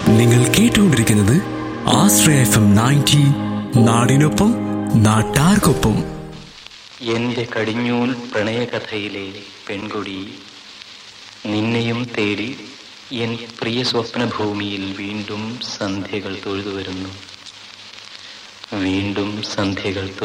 നിങ്ങൾ കേട്ടുകൊണ്ടിരിക്കുന്നത് ആശ്രയ FM 90, നാടിനൊപ്പം നാട്ടാർക്കൊപ്പം. എന്റെ കടിഞ്ഞൂൽ പ്രണയകഥയിലെ പെൺകൊടി, നിന്നെയും തേടി എൻ പ്രിയ സ്വപ്നഭൂമിയിൽ വീണ്ടും സന്ധ്യകൾ തൊഴുതു വരുന്നു. വീണ്ടും സന്ധ്യകൾ